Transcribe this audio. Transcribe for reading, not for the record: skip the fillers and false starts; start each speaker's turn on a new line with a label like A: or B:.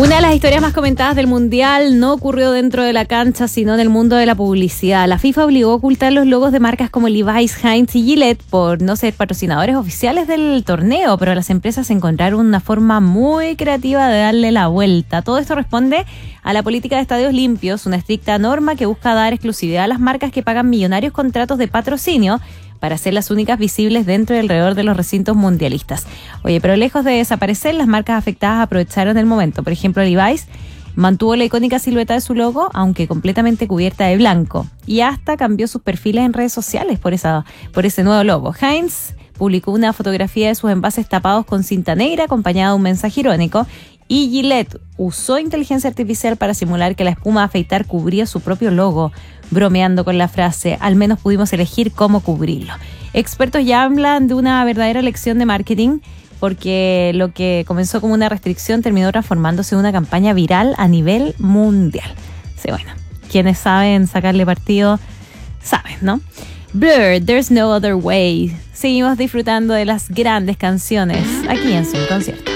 A: Una de las historias más comentadas del Mundial no ocurrió dentro de la cancha, sino en el mundo de la publicidad. La FIFA obligó a ocultar los logos de marcas como Levi's, Heinz y Gillette por no ser patrocinadores oficiales del torneo, pero las empresas encontraron una forma muy creativa de darle la vuelta. Todo esto responde a la política de estadios limpios, una estricta norma que busca dar exclusividad a las marcas que pagan millonarios contratos de patrocinio para ser las únicas visibles dentro y alrededor de los recintos mundialistas. Oye, pero lejos de desaparecer, las marcas afectadas aprovecharon el momento. Por ejemplo, Levi's mantuvo la icónica silueta de su logo, aunque completamente cubierta de blanco, y hasta cambió sus perfiles en redes sociales por ese nuevo logo. Heinz publicó una fotografía de sus envases tapados con cinta negra, acompañada de un mensaje irónico, y Gillette usó inteligencia artificial para simular que la espuma de afeitar cubría su propio logo, bromeando con la frase: al menos pudimos elegir cómo cubrirlo. Expertos ya hablan de una verdadera lección de marketing, porque lo que comenzó como una restricción terminó transformándose en una campaña viral a nivel mundial. Sí, bueno, quienes saben sacarle partido, saben, ¿no? Blur, There's No Other Way. Seguimos disfrutando de las grandes canciones aquí en Sin Concierto.